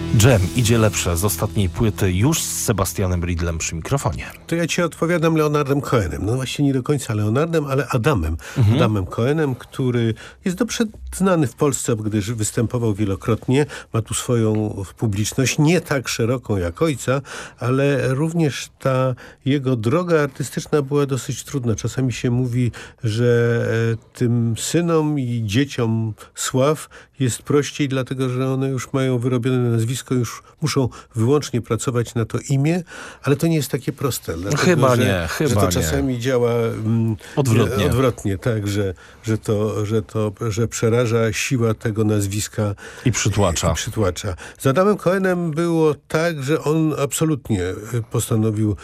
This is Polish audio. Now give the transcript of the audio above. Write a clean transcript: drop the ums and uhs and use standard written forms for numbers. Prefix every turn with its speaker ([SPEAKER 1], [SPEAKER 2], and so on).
[SPEAKER 1] Dżem idzie lepsze z ostatniej płyty już z Sebastianem Riedlem przy mikrofonie.
[SPEAKER 2] To ja ci odpowiadam Leonardem Cohenem. No właśnie nie do końca Leonardem, ale Adamem. Adamem Cohenem, który jest dobrze znany w Polsce, gdyż występował wielokrotnie. Ma tu swoją publiczność, nie tak szeroką jak ojca, ale również ta jego droga artystyczna była dosyć trudna. Czasami się mówi, że tym synom i dzieciom sław jest prościej, dlatego że one już mają wyrobione nazwisko, już muszą wyłącznie pracować na to imię, ale to nie jest takie proste. Dlatego,
[SPEAKER 1] Chyba
[SPEAKER 2] że to czasami działa odwrotnie, tak, że przeraża siła tego nazwiska
[SPEAKER 1] i przytłacza.
[SPEAKER 2] Z Adamem Cohenem było tak, że on absolutnie postanowił